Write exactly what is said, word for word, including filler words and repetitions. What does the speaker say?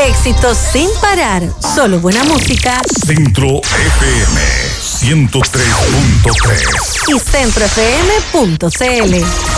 Éxitos sin parar, solo buena música. Centro F M ciento tres punto tres Y centro f m punto c l.